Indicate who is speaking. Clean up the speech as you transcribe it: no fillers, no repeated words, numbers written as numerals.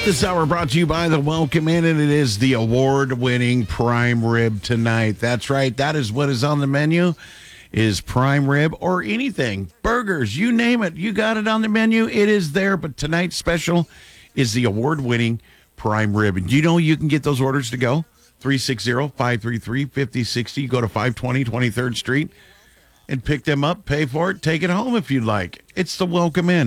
Speaker 1: This hour brought to you by the Welcome Inn, and it is the award-winning prime rib tonight. That's right. That is what is on the menu, is prime rib or anything. Burgers, you name it. You got it on the menu. It is there. But tonight's special is the award-winning prime rib. And do you know you can get those orders to go? 360-533-5060. Go to 520 23rd Street and pick them up, pay for it, take it home if you'd like. It's the Welcome Inn.